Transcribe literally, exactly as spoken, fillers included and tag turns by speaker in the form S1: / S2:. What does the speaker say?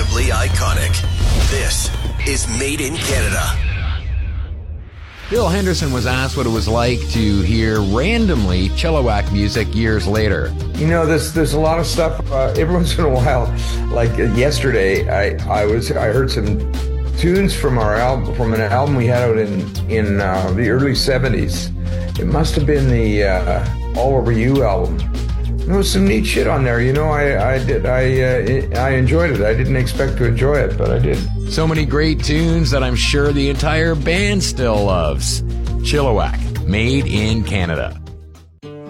S1: Unmistakably iconic. This is Made in Canada.
S2: Bill Henderson was asked what it was like to hear randomly Chilliwack music years later.
S3: You know, there's there's a lot of stuff. Uh, every once in a while, like uh, yesterday, I I was I heard some tunes from our album from an album we had out in in uh, the early seventies. It must have been the uh, All Over You album. There was some neat shit on there. You know, I I did I uh, I enjoyed it. I didn't expect to enjoy it, but I did.
S2: So many great tunes that I'm sure the entire band still loves. Chilliwack, Made in Canada.